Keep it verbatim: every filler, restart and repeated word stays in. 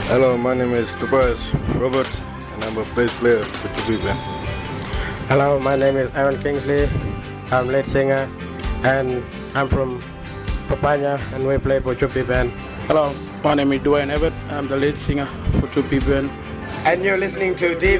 Hello, my name is Tobias Roberts, and I'm a bass player for Chupi Band. Hello, my name is Aaron Kingsley. I'm lead singer, and I'm from Papaya, and we play for Chupi Band. Hello, my name is Dwayne Everett. I'm the lead singer for Chupi Band. And you're listening to D